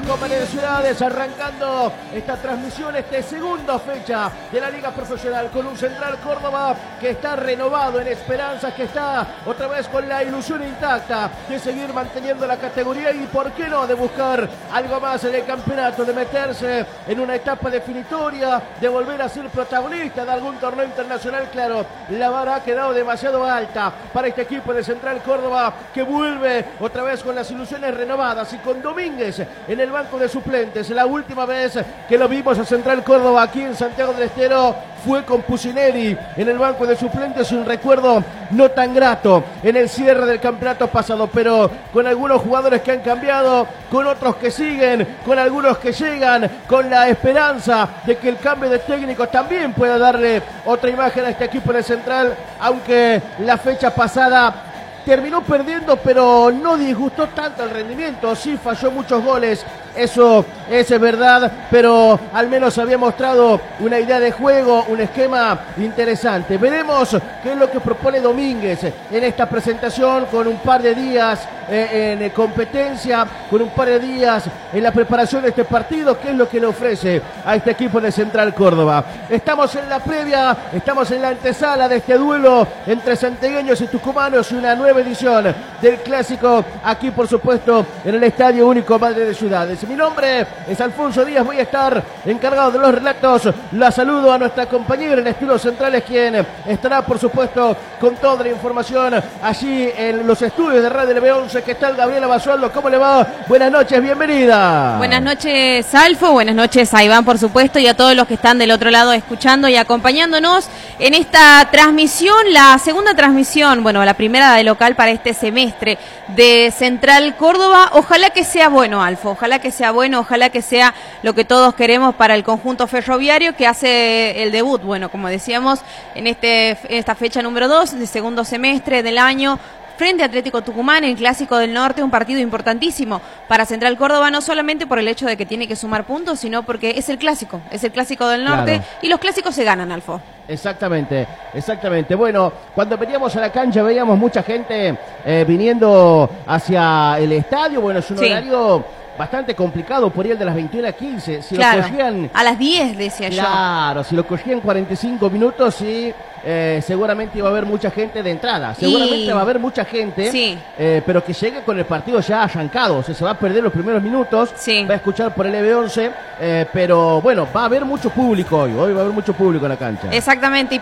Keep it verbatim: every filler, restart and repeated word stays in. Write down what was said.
único Madre de Ciudades, arrancando esta transmisión, esta segunda fecha de la Liga Profesional, con un Central Córdoba que está renovado en esperanzas, que está otra vez con la ilusión intacta de seguir manteniendo la categoría y, por qué no, de buscar algo más en el campeonato, de meterse en una etapa definitoria, de volver a ser protagonista de algún torneo internacional. Claro, la vara ha quedado demasiado alta para este equipo de Central Córdoba, que vuelve otra vez con las ilusiones renovadas y con Domínguez en el banco de suplentes. La última vez que lo vimos a Central Córdoba aquí en Santiago del Estero fue con Pusineri en el banco de suplentes, un recuerdo no tan grato en el cierre del campeonato pasado, pero con algunos jugadores que han cambiado, con otros que siguen, con algunos que llegan, con la esperanza de que el cambio de técnico también pueda darle otra imagen a este equipo de Central, aunque la fecha pasada terminó perdiendo, pero no disgustó tanto el rendimiento. Sí falló muchos goles, eso es verdad, pero al menos había mostrado una idea de juego, un esquema interesante. Veremos qué es lo que propone Domínguez en esta presentación, con un par de días eh, en competencia, con un par de días en la preparación de este partido, qué es lo que le ofrece a este equipo de Central Córdoba. Estamos en la previa, estamos en la antesala de este duelo entre santiagueños y tucumanos, y una nueva edición del clásico aquí, por supuesto, en el Estadio Único Madre de Ciudades. Mi nombre es Alfonso Díaz, voy a estar encargado de los relatos. La saludo a nuestra compañera en Estudios Centrales, quien estará, por supuesto, con toda la información allí en los estudios de Radio L B once. ¿Qué tal, Gabriela Basualdo? ¿Cómo le va? Buenas noches, bienvenida. Buenas noches, Alfo, buenas noches a Iván, por supuesto, y a todos los que están del otro lado escuchando y acompañándonos en esta transmisión, la segunda transmisión, bueno, la primera de local para este semestre de Central Córdoba. Ojalá que sea bueno, Alfo, ojalá que sea bueno, ojalá que sea lo que todos queremos para el conjunto ferroviario, que hace el debut, bueno, como decíamos, en este en esta fecha número dos de segundo semestre del año, frente a Atlético Tucumán, el Clásico del Norte, un partido importantísimo para Central Córdoba, no solamente por el hecho de que tiene que sumar puntos, sino porque es el Clásico, es el Clásico del Norte, claro. Y los clásicos se ganan, Alfo. Exactamente, exactamente. Bueno, cuando veníamos a la cancha veíamos mucha gente eh, viniendo hacia el estadio. Bueno, es un sí. horario bastante complicado, por ahí el de las veintiuna a quince. Si claro, lo cogían a las diez, decía claro, yo. Claro, si lo cogían cuarenta y cinco minutos, sí, eh, seguramente iba a haber mucha gente de entrada. Seguramente y... va a haber mucha gente, sí. eh, pero que llegue con el partido ya arrancado. O sea, se va a perder los primeros minutos, sí. va a escuchar por el L B once, eh, pero bueno, va a haber mucho público hoy. Hoy va a haber mucho público en la cancha. Exactamente.